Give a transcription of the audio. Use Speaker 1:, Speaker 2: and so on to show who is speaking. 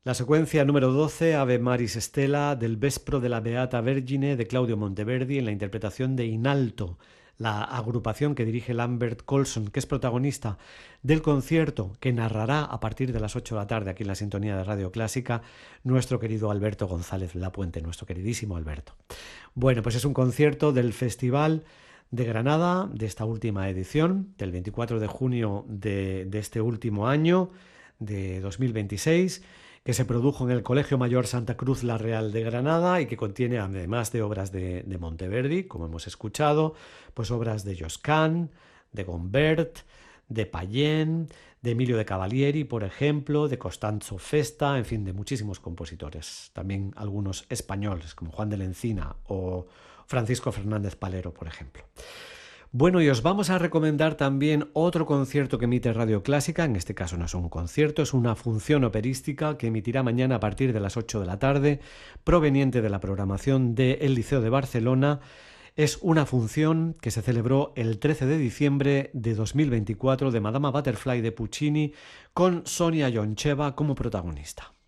Speaker 1: La secuencia número 12, Ave Maris Stella, del Vespro de la Beata Vergine de Claudio Monteverdi en la interpretación de Inalto, la agrupación que dirige Lambert Colson, que es protagonista del concierto que narrará a partir de las 8 de la tarde aquí en la sintonía de Radio Clásica nuestro querido Alberto González Lapuente, nuestro queridísimo Alberto. Bueno, pues es un concierto del Festival de Granada, de esta última edición, del 24 de junio de este último año, de 2026, que se produjo en el Colegio Mayor Santa Cruz La Real de Granada y que contiene, además de obras de Monteverdi, como hemos escuchado, pues obras de Josquin, de Gombert, de Payén, de Emilio de Cavalieri, por ejemplo, de Costanzo Festa, en fin, de muchísimos compositores, también algunos españoles, como Juan de la Encina o Francisco Fernández Palero, por ejemplo. Bueno, y os vamos a recomendar también otro concierto que emite Radio Clásica. En este caso no es un concierto, es una función operística que emitirá mañana a partir de las 8 de la tarde, proveniente de la programación del Liceo de Barcelona. Es una función que se celebró el 13 de diciembre de 2024 de Madama Butterfly de Puccini, con Sonia Yoncheva como protagonista.